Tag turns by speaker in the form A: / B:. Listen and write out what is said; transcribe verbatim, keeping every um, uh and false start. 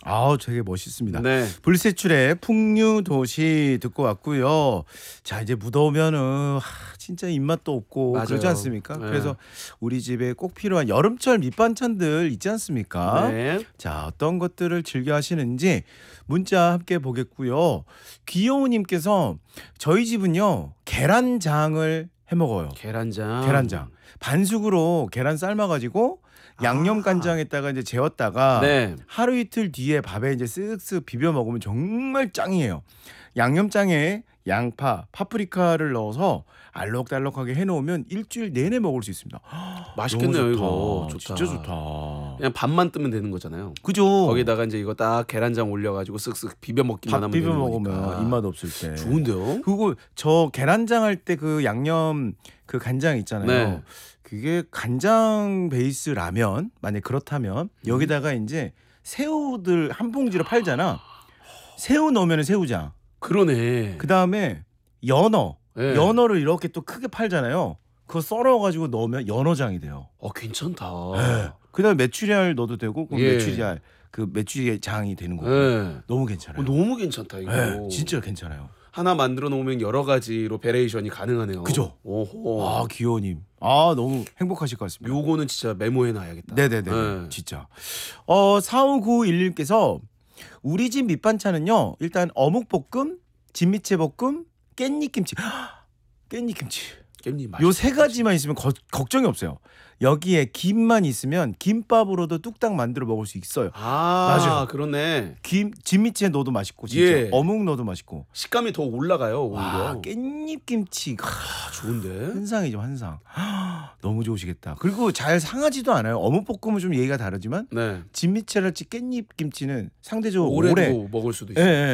A: 아, 되게 멋있습니다.
B: 네.
A: 불세출의 풍류도시 듣고 왔고요. 자, 이제 무더우면은 하, 진짜 입맛도 없고
B: 맞아요.
A: 그러지 않습니까?
B: 네.
A: 그래서 우리 집에 꼭 필요한 여름철 밑반찬들 있지 않습니까?
B: 네.
A: 자, 어떤 것들을 즐겨 하시는지 문자 함께 보겠고요. 귀여우님께서 저희 집은요 계란장을 해 먹어요.
B: 계란장.
A: 계란장 반숙으로 계란 삶아가지고 양념
B: 아.
A: 간장에다가 이제 재웠다가
B: 네.
A: 하루 이틀 뒤에 밥에 이제 쓱쓱 비벼 먹으면 정말 짱이에요. 양념장에 양파, 파프리카를 넣어서 알록달록하게 해놓으면 일주일 내내 먹을 수 있습니다.
B: 맛있겠네요.
A: 너무
B: 이거
A: 좋다. 진짜 좋다.
B: 그냥 밥만 뜨면 되는 거잖아요.
A: 그죠?
B: 거기다가 이제 이거 딱 계란장 올려가지고 쓱쓱 비벼 먹기만
A: 밥
B: 하면
A: 비벼
B: 되는
A: 먹으면
B: 거니까.
A: 입맛 없을 때.
B: 좋은데요?
A: 그리고 저 계란장 할 때 그 양념 그 간장 있잖아요.
B: 네.
A: 그게 간장 베이스 라면 만약 그렇다면 여기다가 이제 새우들 한 봉지로 팔잖아. 새우 넣으면 새우장.
B: 그러네.
A: 그 다음에 연어.
B: 네.
A: 연어를 이렇게 또 크게 팔잖아요. 그거 썰어가지고 넣으면 연어장이 돼요.
B: 어 괜찮다.
A: 네. 그다음에 메추리알 넣어도 되고 그럼
B: 예.
A: 메추리알 그 메추리장이 되는 거고.
B: 네.
A: 너무 괜찮아요.
B: 어, 너무 괜찮다 이거.
A: 네, 진짜 괜찮아요.
B: 하나 만들어 놓으면 여러 가지로 베레이션이 가능하네요.
A: 그죠?
B: 오호.
A: 아, 귀여우님. 아, 너무 행복하실 것 같습니다.
B: 요거는 진짜 메모해 놔야겠다.
A: 네네네.
B: 네.
A: 진짜. 어, 사오구일님께서 우리 집 밑반찬은요. 일단 어묵볶음, 진미채 볶음, 깻잎김치. 깻잎김치.
B: 깻잎 맛있다.
A: 요 세 가지만 있으면 거, 걱정이 없어요. 여기에 김만 있으면 김밥으로도 뚝딱 만들어 먹을 수 있어요.
B: 아,
A: 맞아요.
B: 그렇네.
A: 김 진미채 넣어도 맛있고 진짜
B: 예.
A: 어묵 넣어도 맛있고.
B: 식감이 더 올라가요.
A: 와,
B: 오히려.
A: 깻잎김치.
B: 아, 좋은데.
A: 환상이죠, 환상. 너무 좋으시겠다. 그리고 잘 상하지도 않아요. 어묵볶음은 좀 얘기가 다르지만
B: 네.
A: 진미채랄지 깻잎김치는 상대적으로
B: 오래도
A: 오래
B: 먹을 수도
A: 예,
B: 있어요.
A: 예.